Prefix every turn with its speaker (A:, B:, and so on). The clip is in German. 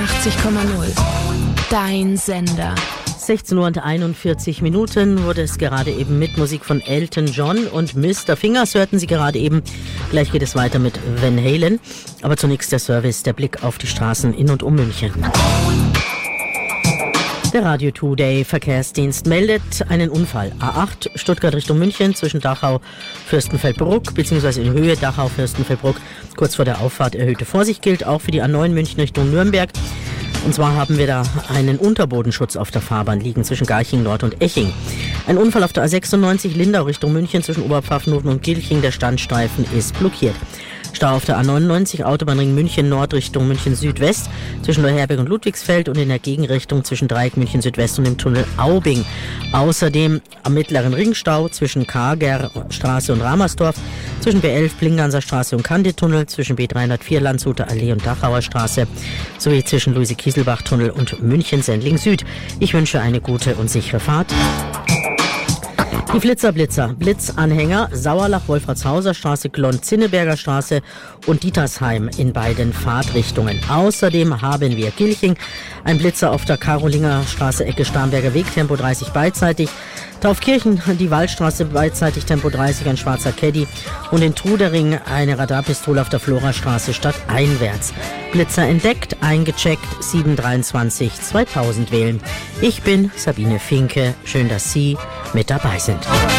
A: 88,0. Dein Sender.
B: 16:41 Uhr wurde es gerade eben mit Musik von Elton John und Mr. Fingers hörten Sie gerade eben. Gleich geht es weiter mit Van Halen. Aber zunächst der Service, der Blick auf die Straßen in und um München. Der Radio Today Verkehrsdienst meldet einen Unfall. A8 Stuttgart Richtung München zwischen Dachau-Fürstenfeldbruck bzw. in Höhe Dachau-Fürstenfeldbruck. Kurz vor der Auffahrt erhöhte Vorsicht gilt auch für die A9 München Richtung Nürnberg. Und zwar haben wir da einen Unterbodenschutz auf der Fahrbahn liegen zwischen Garching Nord und Eching. Ein Unfall auf der A96 Lindau Richtung München zwischen Oberpfaffenhofen und Gilching. Der Standstreifen ist blockiert. Stau auf der A99 Autobahnring München Nord Richtung München Südwest zwischen Neuherberg und Ludwigsfeld und in der Gegenrichtung zwischen Dreieck München Südwest und dem Tunnel Aubing. Außerdem am mittleren Ringstau zwischen Kagerstraße und Ramersdorf, zwischen B11 Plinganser Straße und Kanditunnel, zwischen B304 Landshuter Allee und Dachauer Straße sowie zwischen Luise-Kieselbach-Tunnel und München-Sendling Süd. Ich wünsche eine gute und sichere Fahrt. Die Flitzer-Blitzer, Blitzanhänger, Sauerlach-Wolfratshauser Straße, Glonn-Zinneberger Straße und Dietersheim in beiden Fahrtrichtungen. Außerdem haben wir Gilching, ein Blitzer auf der Karolinger Straße, Ecke Starnberger Weg, Tempo 30 beidseitig. Taufkirchen, die Waldstraße beidseitig, Tempo 30, ein schwarzer Caddy. Und in Trudering eine Radarpistole auf der Florastraße stadteinwärts. Blitzer entdeckt, eingecheckt, 723 2000 wählen. Ich bin Sabine Finke. Schön, dass Sie mit dabei sind.